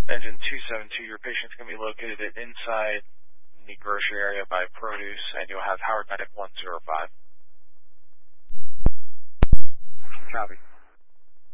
Engine 272, your patient's going to be located inside the grocery area by produce, and you'll have Howard Medic 105. Copy.